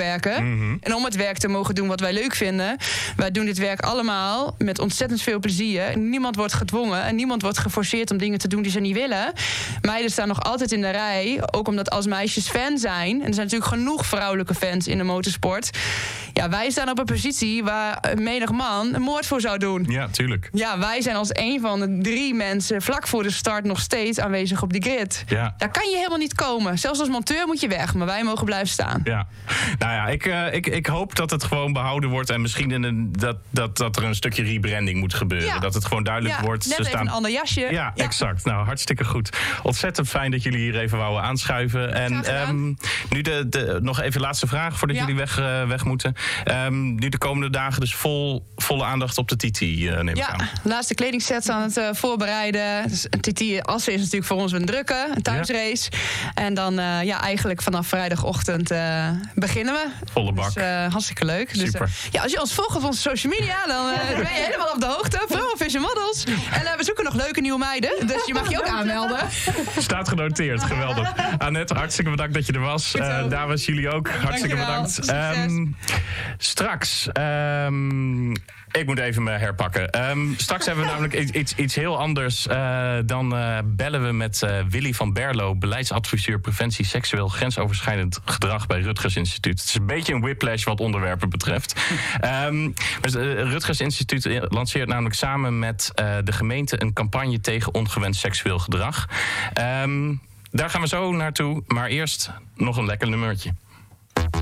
werken. Mm-hmm. En om het werk te mogen doen wat wij leuk vinden. Wij doen dit werk allemaal met ontzettend veel plezier. Niemand wordt gedwongen en niemand wordt geforceerd om dingen te doen die ze niet willen. Meiden staan nog altijd in de rij. Ook omdat als meisjes fan zijn... en er zijn natuurlijk genoeg vrouwelijke fans in de motorsport... ja, wij staan op een positie waar een menig man een moord voor zou doen. Ja, tuurlijk. Ja, wij zijn als een van de 3 mensen vlak voor de start nog steeds aanwezig op die grid. Ja. Daar kan je helemaal niet komen. Zelfs als monteur moet je weg, maar wij mogen blijven staan. Ja, nou ja, ik hoop dat het gewoon behouden wordt... en misschien dat er een stukje rebranding moet gebeuren. Ja. Dat het gewoon duidelijk wordt. Net even een ander jasje. Ja, exact. Nou, hartstikke goed. Ontzettend fijn dat jullie hier even wouden aanschuiven. En nu nog even laatste vraag voordat jullie weg moeten. Nu de komende dagen dus volle aandacht op de TT, neem ik aan. Laatste kledingsets aan het voorbereiden. Dus een TT Assen is natuurlijk voor ons een drukke, een thuisrace. En dan eigenlijk vanaf vrijdagochtend beginnen we. Volle bak. Dus hartstikke leuk. Super. Dus, als je ons volgt op onze social media, dan ben je helemaal op de hoogte. Vrouwen Vision Models. En we zoeken nog leuke nieuwe meiden. Dus je mag je ook aanmelden. Staat genoteerd, geweldig. Annette, hartstikke bedankt dat je er was. Dames, jullie ook. Hartstikke bedankt. Straks... ik moet even me herpakken. Straks hebben we namelijk iets heel anders. Dan bellen we met Willy van Berlo... beleidsadviseur preventie seksueel grensoverschrijdend gedrag... bij Rutgers Instituut. Het is een beetje een whiplash wat onderwerpen betreft. Het Rutgers Instituut lanceert namelijk samen met de gemeente... een campagne tegen ongewenst seksueel gedrag. Daar gaan we zo naartoe, maar eerst nog een lekker nummertje.